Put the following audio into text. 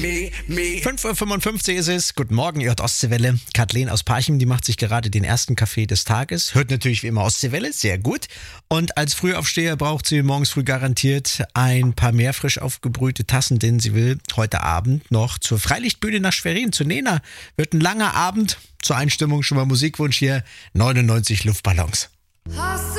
5:55 Uhr ist es. Guten Morgen, ihr hört Ostseewelle. Kathleen aus Parchim, die macht sich gerade den ersten Kaffee des Tages. Hört natürlich wie immer Ostseewelle, sehr gut. Und als Frühaufsteher braucht sie morgens früh garantiert ein paar mehr frisch aufgebrühte Tassen, denn sie will heute Abend noch zur Freilichtbühne nach Schwerin, zu Nena. Wird ein langer Abend. Zur Einstimmung schon mal Musikwunsch hier, 99 Luftballons.